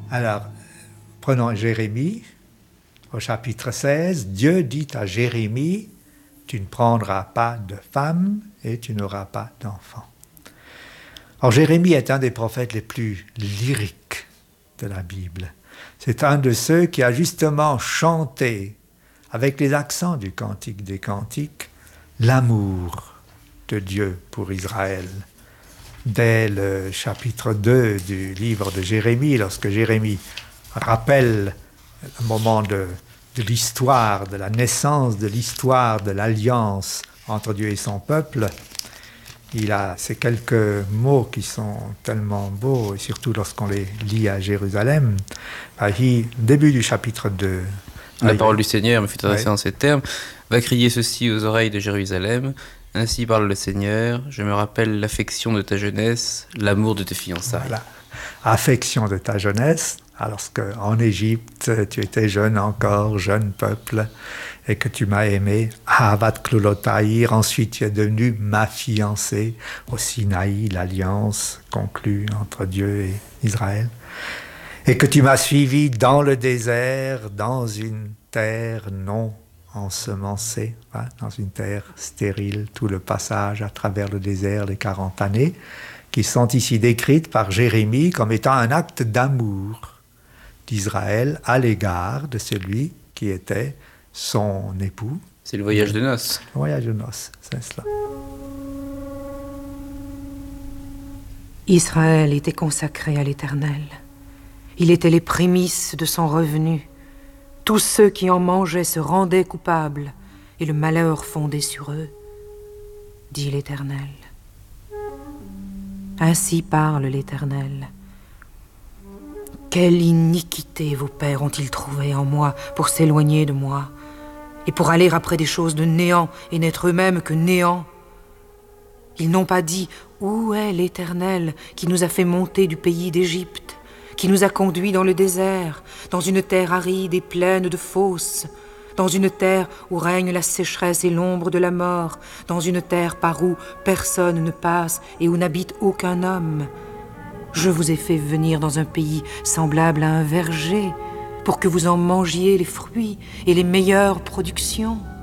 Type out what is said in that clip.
Alors, prenons Jérémie, au chapitre 16, Dieu dit à Jérémie, tu ne prendras pas de femme et tu n'auras pas d'enfant. Or, Jérémie est un des prophètes les plus lyriques de la Bible. C'est un de ceux qui a justement chanté, avec les accents du Cantique des Cantiques, l'amour de Dieu pour Israël. Dès le chapitre 2 du livre de Jérémie, lorsque Jérémie rappelle le moment de l'histoire, de la naissance de l'histoire de l'alliance entre Dieu et son peuple, il a ces quelques mots qui sont tellement beaux, et surtout lorsqu'on les lit à Jérusalem. Début du chapitre 2. La parole du Seigneur me fut adressée en ces termes. Va crier ceci aux oreilles de Jérusalem. Ainsi parle le Seigneur. Je me rappelle l'affection de ta jeunesse, l'amour de tes fiançailles. Voilà. Affection de ta jeunesse. Alors qu'en Égypte, tu étais jeune encore, jeune peuple, et que tu m'as aimé. Ahavat Klulotaïr. Ensuite, tu es devenu ma fiancée au Sinaï, l'alliance conclue entre Dieu et Israël. Et que tu m'as suivi dans le désert, dans une terre non ensemencée, dans une terre stérile, tout le passage à travers le désert, les 40 années, qui sont ici décrites par Jérémie comme étant un acte d'amour d'Israël à l'égard de celui qui était son époux. C'est le voyage de noces. Le voyage de noces, c'est cela. Israël était consacré à l'Éternel. Il était les prémices de son revenu. Tous ceux qui en mangeaient se rendaient coupables, et le malheur fondait sur eux, dit l'Éternel. Ainsi parle l'Éternel. Quelle iniquité vos pères ont-ils trouvé en moi pour s'éloigner de moi, et pour aller après des choses de néant et n'être eux-mêmes que néant. Ils n'ont pas dit « Où est l'Éternel qui nous a fait monter du pays d'Égypte, qui nous a conduits dans le désert, dans une terre aride et pleine de fosses, dans une terre où règne la sécheresse et l'ombre de la mort, dans une terre par où personne ne passe et où n'habite aucun homme. Je vous ai fait venir dans un pays semblable à un verger, pour que vous en mangiez les fruits et les meilleures productions.